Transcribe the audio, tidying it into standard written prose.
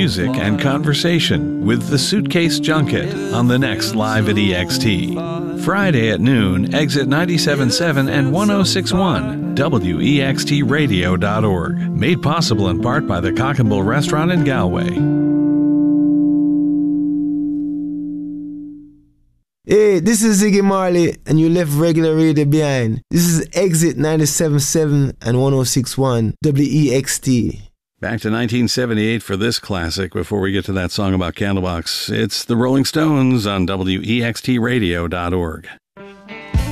music and conversation with the Suitcase Junket on the next Live at EXT. Friday at noon, exit 97.7 and 106.1, WEXTradio.org. Made possible in part by the Cock and Bull Restaurant in Galway. Hey, this is Ziggy Marley, and you left regular radio behind. This is exit 97.7 and 106.1, WEXT. Back to 1978 for this classic before we get to that song about Candlebox. It's the Rolling Stones on WEXTradio.org.